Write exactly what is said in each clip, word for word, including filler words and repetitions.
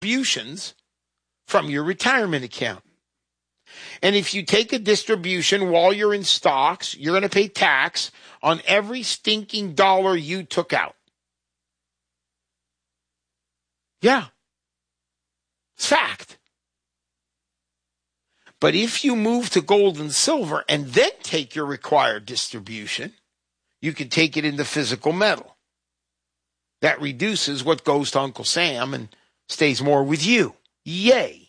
distributions from your retirement account. And if you take a distribution while you're in stocks, you're going to pay tax on every stinking dollar you took out. Yeah. It's fact. But if you move to gold and silver and then take your required distribution, you can take it into physical metal. That reduces what goes to Uncle Sam and stays more with you. Yay.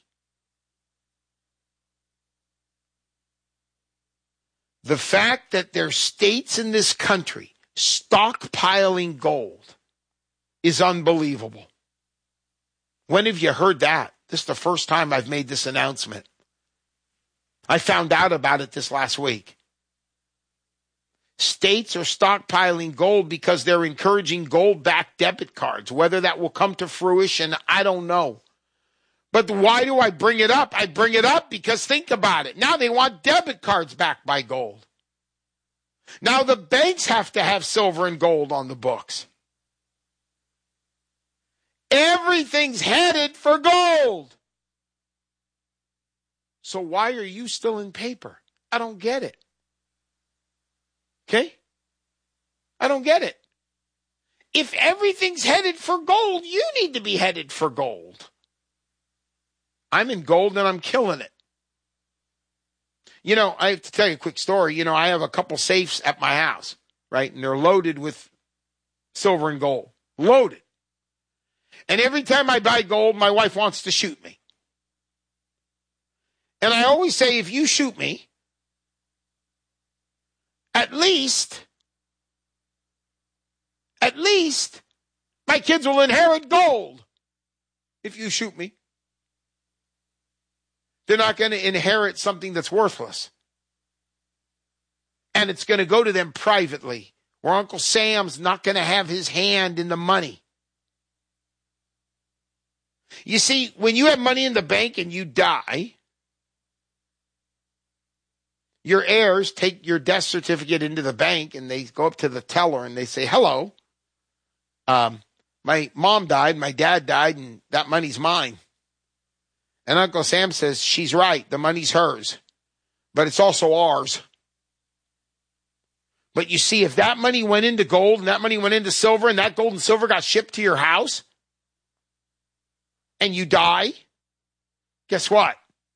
The fact that there's states in this country stockpiling gold is unbelievable. When have you heard that? This is the first time I've made this announcement. I found out about it this last week. States are stockpiling gold because they're encouraging gold-backed debit cards. Whether that will come to fruition, I don't know. But why do I bring it up? I bring it up because think about it. Now they want debit cards backed by gold. Now the banks have to have silver and gold on the books. Everything's headed for gold. So why are you still in paper? I don't get it. Okay? I don't get it. If everything's headed for gold, you need to be headed for gold. I'm in gold and I'm killing it. You know, I have to tell you a quick story. You know, I have a couple safes at my house, right? And they're loaded with silver and gold. Loaded. And every time I buy gold, my wife wants to shoot me. And I always say, if you shoot me, at least, at least, my kids will inherit gold if you shoot me. They're not going to inherit something that's worthless. And it's going to go to them privately, where Uncle Sam's not going to have his hand in the money. You see, when you have money in the bank and you die, your heirs take your death certificate into the bank and they go up to the teller and they say, hello, um, my mom died, my dad died, and that money's mine. And Uncle Sam says, she's right, the money's hers, but it's also ours. But you see, if that money went into gold and that money went into silver and that gold and silver got shipped to your house and you die, guess what?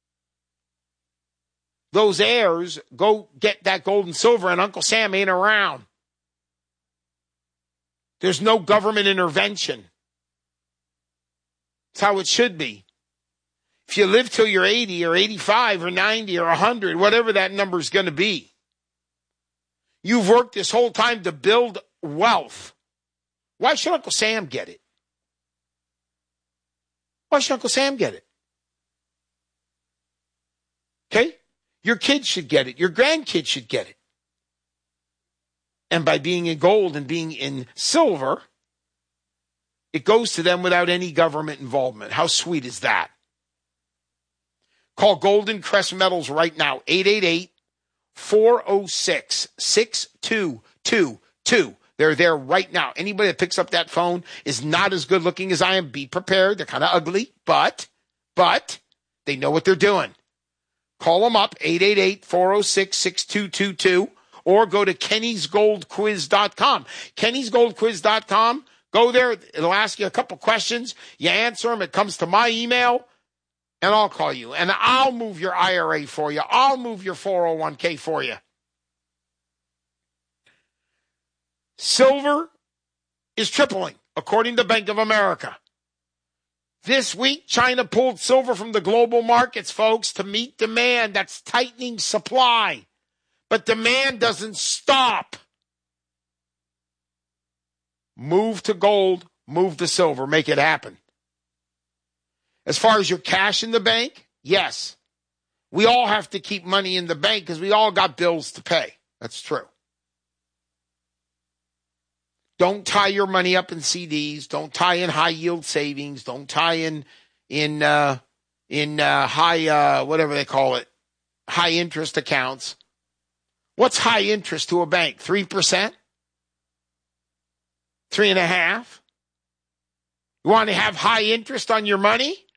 Those heirs go get that gold and silver and Uncle Sam ain't around. There's no government intervention. It's how it should be. If you live till you're eighty or eighty-five or ninety or one hundred, whatever that number is going to be, you've worked this whole time to build wealth. Why should Uncle Sam get it? Why should Uncle Sam get it? Okay? Your kids should get it. Your grandkids should get it. And by being in gold and being in silver, it goes to them without any government involvement. How sweet is that? Call Golden Crest Metals right now, eight eight eight, four oh six, six two two two. They're there right now. Anybody that picks up that phone is not as good looking as I am. Be prepared. They're kind of ugly, but, but they know what they're doing. Call them up, eight eight eight, four oh six, six two two two, or go to kennys gold quiz dot com. kennys gold quiz dot com. Go there. It'll ask you a couple questions. You answer them. It comes to my email. And I'll call you, and I'll move your I R A for you. I'll move your four oh one k for you. Silver is tripling, according to Bank of America. This week, China pulled silver from the global markets, folks, to meet demand. That's tightening supply. But demand doesn't stop. Move to gold, move to silver, make it happen. As far as your cash in the bank, yes. We all have to keep money in the bank because we all got bills to pay. That's true. Don't tie your money up in C Ds. Don't tie in high yield savings. Don't tie in in uh, in uh, high uh, whatever they call it, high interest accounts. What's high interest to a bank? Three percent, three and a half. You want to have high interest on your money?